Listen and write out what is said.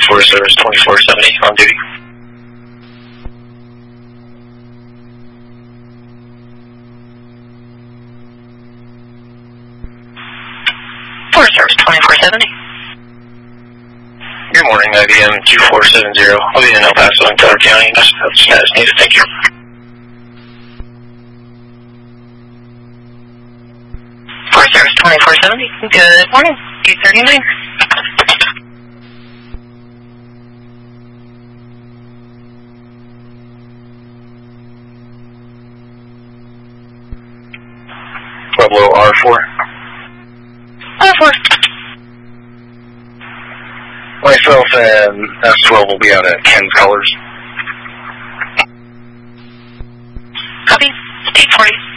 Forest Service 2470 on duty. Forest Service 2470. Good morning, IBM 2470. I'll be in El Paso in Teller County. That's status needed. Thank you. Forest Service 2470. Good morning. 839. Pueblo R4. R4. Myself and S12 will be out at Ken's Colors. Copy. 840.